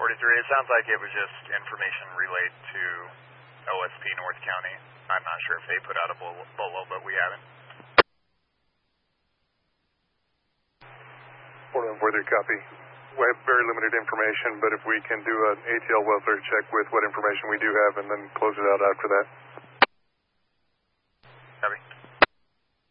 It sounds like it was just information relayed to OSP North County. I'm not sure if they put out a bolo, but we haven't. 4143, copy. We have very limited information, but if we can do an ATL welfare check with what information we do have and then close it out after that.